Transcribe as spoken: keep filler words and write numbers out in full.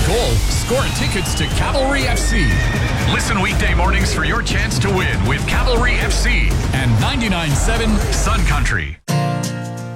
goal, score tickets to Cavalry F C. Listen weekday mornings for your chance to win with Cavalry F C and ninety-nine point seven Sun Country.